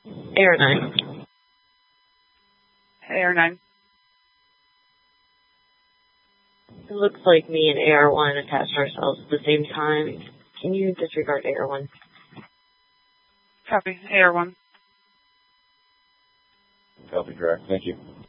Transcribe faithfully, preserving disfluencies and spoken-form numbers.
A R nine. A R nine. It looks like me and A R one attached ourselves at the same time. Can you disregard A R one? Copy. A R one. Copy, direct. Thank you.